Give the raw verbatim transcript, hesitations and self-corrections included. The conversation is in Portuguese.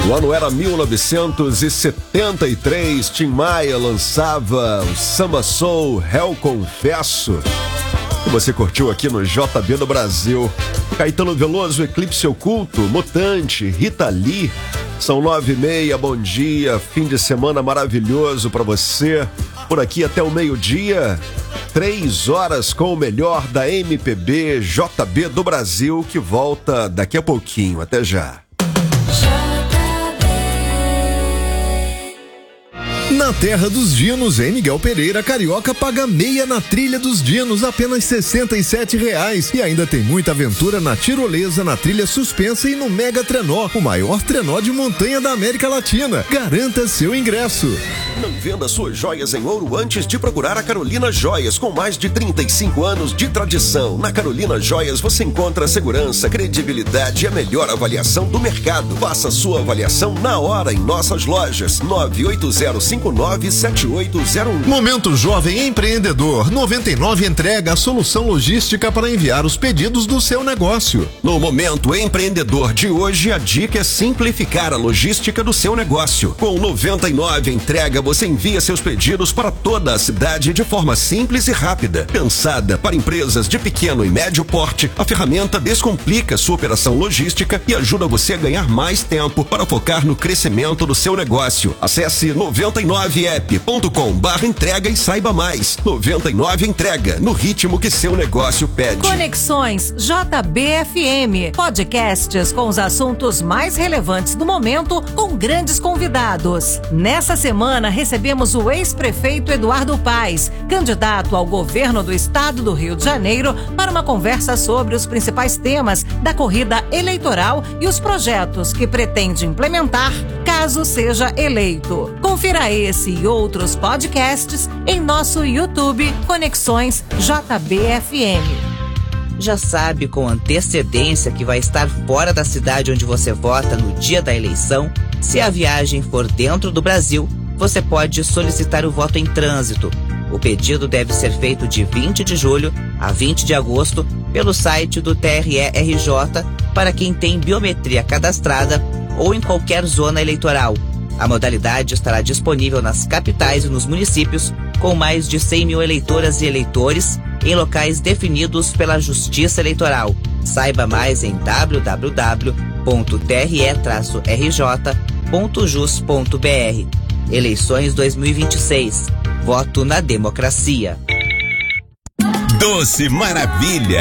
O ano era mil novecentos e setenta e três, Tim Maia lançava o Samba Soul, Réu Confesso. E você curtiu aqui no J B do Brasil. Caetano Veloso, Eclipse Oculto, Mutante, Rita Lee. São nove e meia, bom dia, fim de semana maravilhoso pra você. Por aqui até o meio-dia, três horas com o melhor da M P B J B do Brasil, que volta daqui a pouquinho. Até já. Na Terra dos Dinos, em Miguel Pereira, Carioca paga meia na trilha dos Dinos, apenas sessenta e sete reais. E ainda tem muita aventura na tirolesa, na trilha suspensa e no Mega Trenó, o maior trenó de montanha da América Latina. Garanta seu ingresso. Não venda suas joias em ouro antes de procurar a Carolina Joias, com mais de trinta e cinco anos de tradição. Na Carolina Joias você encontra segurança, credibilidade e a melhor avaliação do mercado. Faça sua avaliação na hora em nossas lojas. nove oito zero cinco nove sete oito zero um. Momento Jovem Empreendedor. noventa e nove entrega a solução logística para enviar os pedidos do seu negócio. No Momento Empreendedor de hoje, a dica é simplificar a logística do seu negócio. Com noventa e nove entrega, você envia seus pedidos para toda a cidade de forma simples e rápida. Pensada para empresas de pequeno e médio porte, a ferramenta descomplica sua operação logística e ajuda você a ganhar mais tempo para focar no crescimento do seu negócio. Acesse noventa e nove app ponto com barra entrega e saiba mais. noventa e nove entrega, no ritmo que seu negócio pede. Conexões J B F M, podcasts com os assuntos mais relevantes do momento, com grandes convidados. Nessa semana recebemos o ex-prefeito Eduardo Paes, candidato ao governo do estado do Rio de Janeiro, para uma conversa sobre os principais temas da corrida eleitoral e os projetos que pretende implementar caso seja eleito. Confira esse e outros podcasts em nosso YouTube Conexões J B F M. Já sabe com antecedência que vai estar fora da cidade onde você vota no dia da eleição? Se a viagem for dentro do Brasil, você pode solicitar o voto em trânsito. O pedido deve ser feito de vinte de julho a vinte de agosto pelo site do T R E R J para quem tem biometria cadastrada ou em qualquer zona eleitoral. A modalidade estará disponível nas capitais e nos municípios com mais de cem mil eleitoras e eleitores em locais definidos pela Justiça Eleitoral. Saiba mais em w w w ponto t r e r j ponto jus ponto b r. Eleições dois mil e vinte e seis. Voto na democracia. Doce Maravilha.